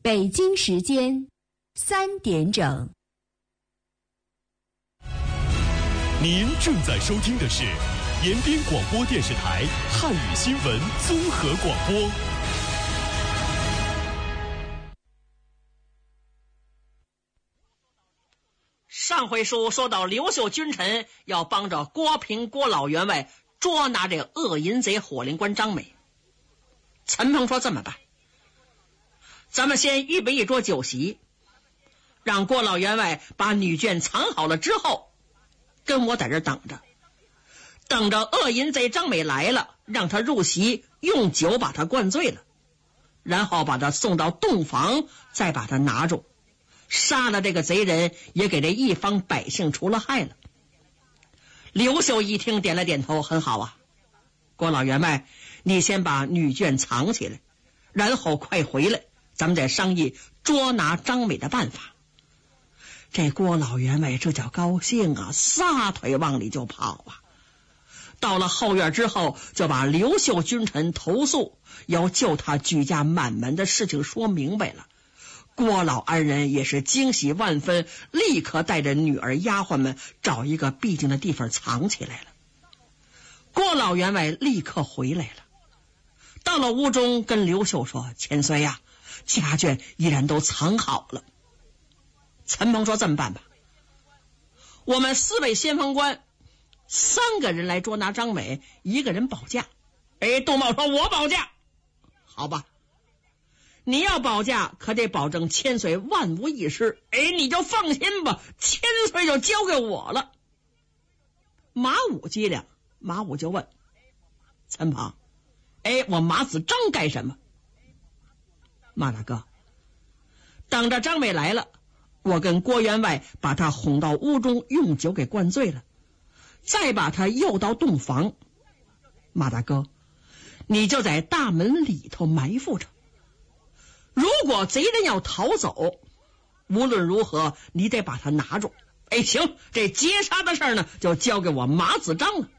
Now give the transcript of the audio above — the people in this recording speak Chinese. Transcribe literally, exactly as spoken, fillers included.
北京时间三点整。 您正在收听的是延边广播电视台汉语新闻综合广播。 上回书说到刘秀君臣要帮着郭平郭老员外捉拿这个恶淫贼火灵官张美。陈鹏说这么办，咱们先预备一桌酒席，让郭老员外把女眷藏好了之后，跟我在这等着，等着恶淫贼张美来了，让他入席，用酒把他灌醉了，然后把他送到洞房，再把他拿住，杀了这个贼人，也给这一方百姓除了害了。刘秀一听点了点头，很好啊，郭老员外，你先把女眷藏起来，然后快回来，咱们再商议捉拿张美的办法。这郭老员外这叫高兴啊，撒腿往里就跑啊。到了后院之后，就把刘秀君臣投诉要救他举家满门的事情说明白了。郭老二人也是惊喜万分，立刻带着女儿丫鬟们找一个僻静的地方藏起来了。郭老员外立刻回来了，到了屋中跟刘秀说：“千岁呀、啊，家眷依然都藏好了。”陈鹏说：“这么办吧，我们四位先锋官，三个人来捉拿张美，一个人保驾。”哎，杜茂说：“我保驾。”好吧，你要保驾，可得保证千岁万无一失。哎，你就放心吧，千岁就交给我了。马武机灵，马武就问陈鹏：“哎，我马子张干什么？”马大哥，等着张美来了，我跟郭员外把他哄到屋中，用酒给灌醉了，再把他诱到洞房。马大哥，你就在大门里头埋伏着，如果贼人要逃走，无论如何你得把他拿住。哎，行，这劫杀的事儿呢，就交给我马子张了。